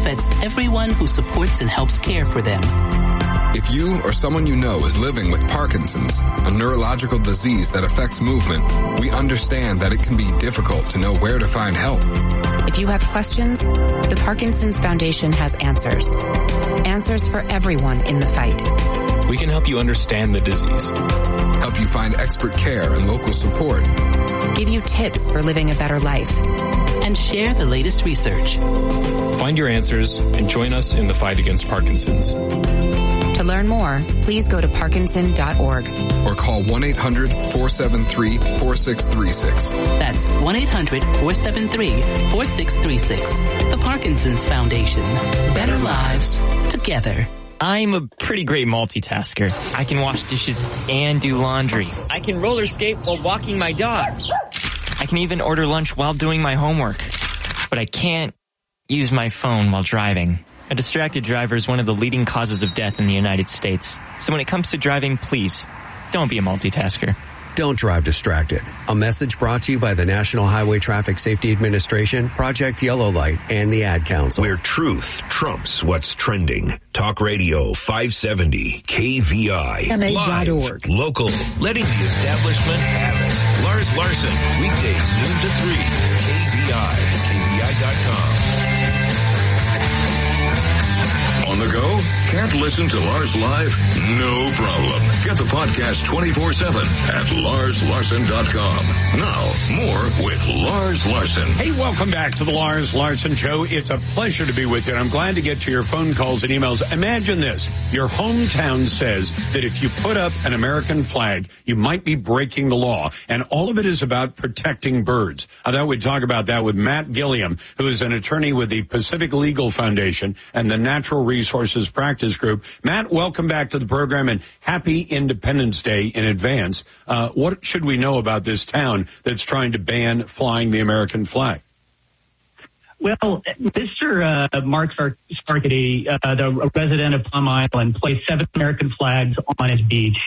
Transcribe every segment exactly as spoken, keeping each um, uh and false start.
benefits everyone who supports and helps care for them. If you or someone you know is living with Parkinson's, a neurological disease that affects movement, we understand that it can be difficult to know where to find help. If you have questions, the Parkinson's Foundation has answers. Answers for everyone in the fight. We can help you understand the disease. Help you find expert care and local support. Give you tips for living a better life. And share the latest research. Find your answers and join us in the fight against Parkinson's. To learn more, please go to parkinson dot org. Or call one eight hundred four seven three four six three six. That's one eight hundred four seven three four six three six. The Parkinson's Foundation. Better lives together. I'm a pretty great multitasker. I can wash dishes and do laundry. I can roller skate while walking my dog. I can even order lunch while doing my homework. But I can't use my phone while driving. A distracted driver is one of the leading causes of death in the United States. So when it comes to driving, please, don't be a multitasker. Don't drive distracted. A message brought to you by the National Highway Traffic Safety Administration, Project Yellow Light, and the Ad Council. Where truth trumps what's trending. Talk Radio five seventy K V I. M A dot org. Local. Letting the establishment have it. Lars Larson. Weekdays noon to three. K V I. K V I dot com. On the go? Can't listen to Lars live? No problem. Get the podcast twenty-four seven at lars larson dot com. Now, more with Lars Larson. Hey, welcome back to the Lars Larson Show. It's a pleasure to be with you, and I'm glad to get to your phone calls and emails. Imagine this. Your hometown says that if you put up an American flag, you might be breaking the law, and all of it is about protecting birds. I thought we'd talk about that with Matt Gilliam, who is an attorney with the Pacific Legal Foundation and the Natural Resources Practice Group. Matt, welcome back to the program, and happy Independence Day in advance. Uh, what should we know about this town that's trying to ban flying the American flag? Well, Mister Uh, Mark Sarkety, uh, the resident of Plum Island, placed seven American flags on his beach.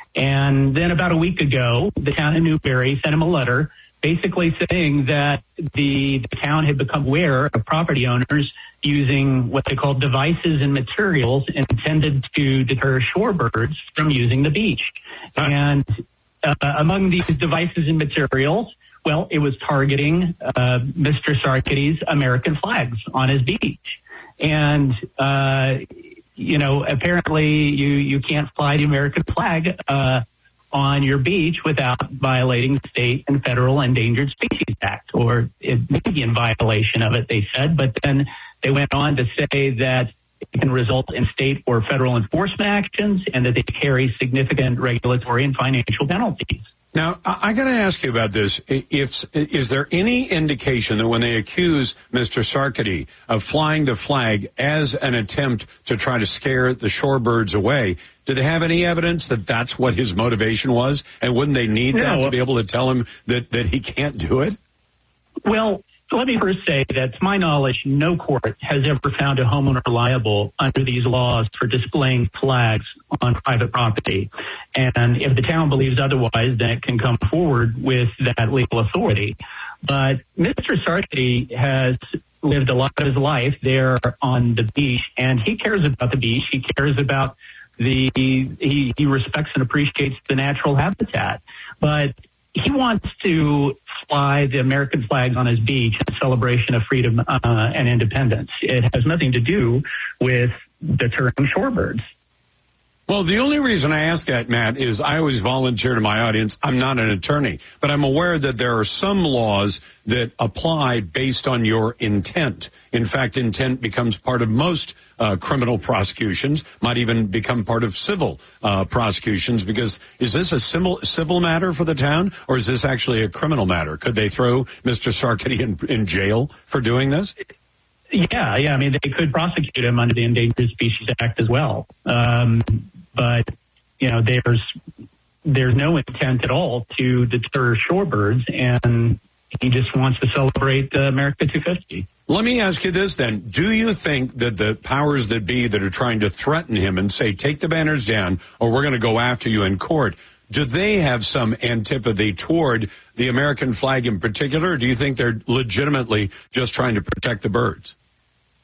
And then about a week ago, the town of Newberry sent him a letter basically saying that the, the town had become aware of property owners using what they call devices and materials intended to deter shorebirds from using the beach. Huh. And uh, among these devices and materials, well, it was targeting uh, Mister Sarkety's American flags on his beach. And, uh, you know, apparently you, you can't fly the American flag uh, on your beach without violating state and federal Endangered Species Act, or it may be in violation of it, they said. But then they went on to say that it can result in state or federal enforcement actions and that they carry significant regulatory and financial penalties. Now, I, I got to ask you about this. If, is there any indication that when they accuse Mister Sarkety of flying the flag as an attempt to try to scare the shorebirds away, do they have any evidence that that's what his motivation was? And wouldn't they need no. that to be able to tell him that, that he can't do it? Well, let me first say that, to my knowledge, no court has ever found a homeowner liable under these laws for displaying flags on private property. And if the town believes otherwise, then it can come forward with that legal authority. But Mister Sarkety has lived a lot of his life there on the beach, and he cares about the beach. He cares about the, he, he respects and appreciates the natural habitat. But he wants to fly the American flag on his beach in celebration of freedom uh, and independence. It has nothing to do with deterring shorebirds. Well, the only reason I ask that, Matt, is I always volunteer to my audience. I'm not an attorney, but I'm aware that there are some laws that apply based on your intent. In fact, intent becomes part of most uh, criminal prosecutions, might even become part of civil uh, prosecutions, because is this a civil, civil matter for the town, or is this actually a criminal matter? Could they throw Mister Sarkety in, in jail for doing this? Yeah, yeah. I mean, they could prosecute him under the Endangered Species Act as well. Um, but, you know, there's there's no intent at all to deter shorebirds, and he just wants to celebrate uh, America two fifty. Let me ask you this then. Do you think that the powers that be that are trying to threaten him and say, take the banners down or we're going to go after you in court, do they have some antipathy toward the American flag in particular, or do you think they're legitimately just trying to protect the birds?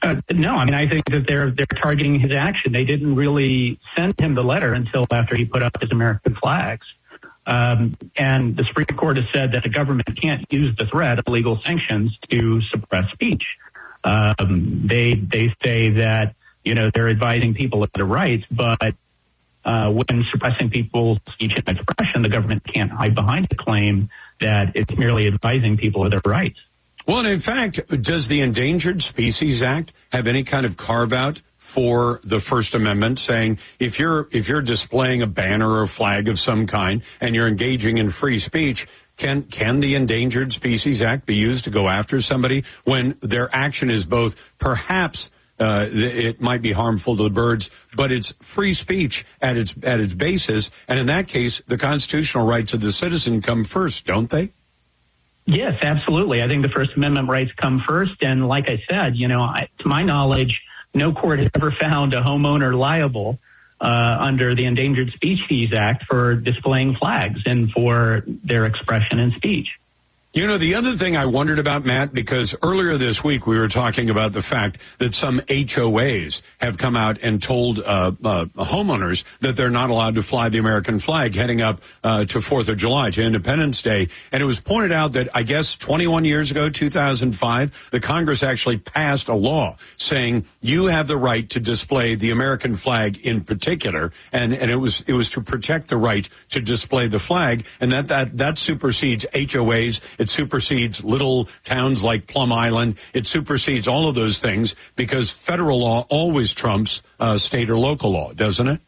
Uh, no, I mean, I think that they're they're targeting his action. They didn't really send him the letter until after he put up his American flags. Um, and the Supreme Court has said that the government can't use the threat of legal sanctions to suppress speech. Um, they they say that, you know, they're advising people of their rights, but uh, when suppressing people's speech and expression, the government can't hide behind the claim that it's merely advising people of their rights. Well, and in fact, does the Endangered Species Act have any kind of carve-out for the First Amendment, saying if you're if you're displaying a banner or a flag of some kind and you're engaging in free speech, can can the Endangered Species Act be used to go after somebody when their action is both perhaps uh, it might be harmful to the birds, but it's free speech at its at its basis, and in that case, the constitutional rights of the citizen come first, don't they? Yes, absolutely. I think the First Amendment rights come first. And like I said, you know, I, to my knowledge, no court has ever found a homeowner liable uh, under the Endangered Species Act for displaying flags and for their expression and speech. You know, the other thing I wondered about, Matt, because earlier this week we were talking about the fact that some H O As have come out and told uh, uh, homeowners that they're not allowed to fly the American flag heading up uh, to fourth of July, to Independence Day. And it was pointed out that, I guess, twenty-one years ago, two thousand five, the Congress actually passed a law saying you have the right to display the American flag in particular. And, and it was it was to protect the right to display the flag. And that, that, that supersedes H O As. It supersedes little towns like Plum Island. It supersedes all of those things because federal law always trumps uh, state or local law, doesn't it?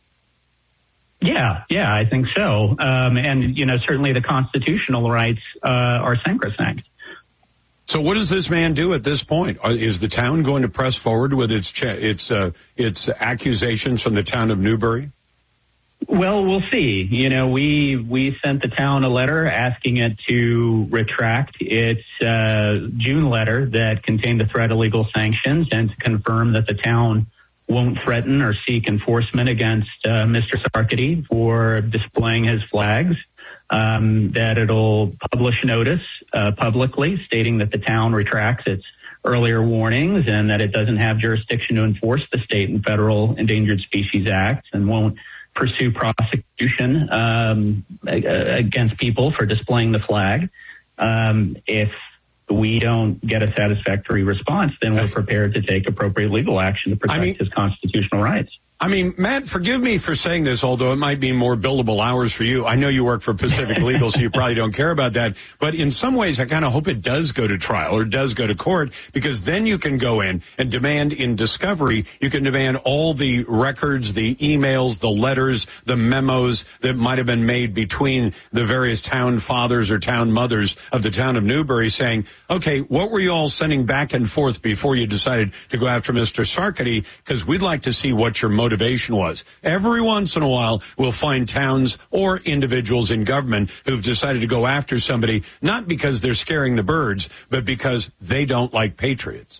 Yeah, yeah, I think so. Um, and, you know, certainly the constitutional rights uh, are sacrosanct. So what does this man do at this point? Is the town going to press forward with its ch- its uh, its accusations from the town of Newbury? Well, we'll see. You know, we we sent the town a letter asking it to retract its uh, June letter that contained the threat of legal sanctions and to confirm that the town won't threaten or seek enforcement against uh, Mister Sarkety for displaying his flags, um, that it'll publish notice uh, publicly stating that the town retracts its earlier warnings and that it doesn't have jurisdiction to enforce the state and federal Endangered Species Acts and won't pursue prosecution um, against people for displaying the flag. Um, if we don't get a satisfactory response, then we're prepared to take appropriate legal action to protect I mean, his constitutional rights. I mean, Matt, forgive me for saying this, although it might be more billable hours for you. I know you work for Pacific Legal, so you probably don't care about that. But in some ways, I kind of hope it does go to trial or does go to court, because then you can go in and demand in discovery, you can demand all the records, the emails, the letters, the memos that might have been made between the various town fathers or town mothers of the town of Newbury saying, okay, what were you all sending back and forth before you decided to go after Mister Sarkety? Because we'd like to see what your motivation was. Every once in a while, we'll find towns or individuals in government who've decided to go after somebody, not because they're scaring the birds, but because they don't like patriots.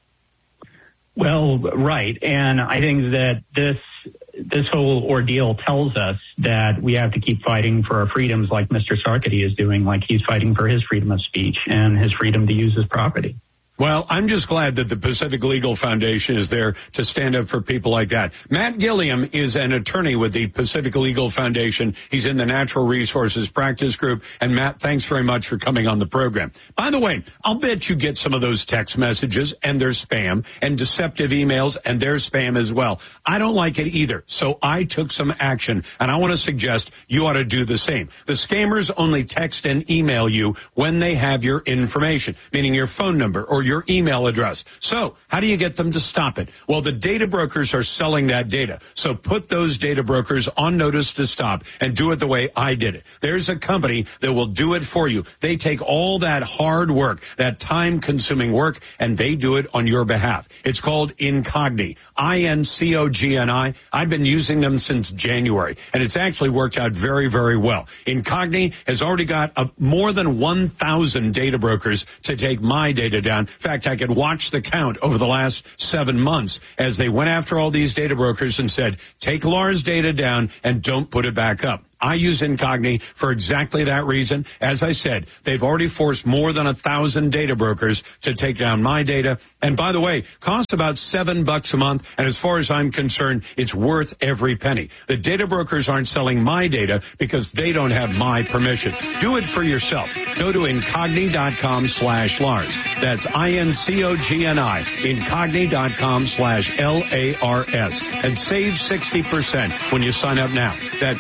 Well, right. And I think that this this whole ordeal tells us that we have to keep fighting for our freedoms like Mister Sarkety is doing, like he's fighting for his freedom of speech and his freedom to use his property. Well, I'm just glad that the Pacific Legal Foundation is there to stand up for people like that. Matt Gilliam is an attorney with the Pacific Legal Foundation. He's in the Natural Resources Practice Group. And Matt, thanks very much for coming on the program. By the way, I'll bet you get some of those text messages and they're spam, and deceptive emails and they're spam as well. I don't like it either. So I took some action, and I want to suggest you ought to do the same. The scammers only text and email you when they have your information, meaning your phone number or your email address. So how do you get them to stop it? Well, the data brokers are selling that data. So put those data brokers on notice to stop and do it the way I did it. There's a company that will do it for you. They take all that hard work, that time-consuming work, and they do it on your behalf. It's called Incogni, I N C O G N I. I've been using them since January, and it's actually worked out very, very well. Incogni has already got a, more than one thousand data brokers to take my data down. In fact, I could watch the count over the last seven months as they went after all these data brokers and said, take Lars' data down and don't put it back up. I use Incogni for exactly that reason. As I said, they've already forced more than a thousand data brokers to take down my data. And by the way, costs about seven bucks a month. And as far as I'm concerned, it's worth every penny. The data brokers aren't selling my data because they don't have my permission. Do it for yourself. Go to Incogni.com slash Lars. That's I-N-C-O-G-N-I. Incogni.com slash L A R S. And save sixty percent when you sign up now. That's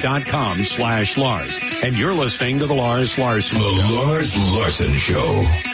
Incogni.com slash Lars. And you're listening to The Lars Larson Show. The Lars Larson Show.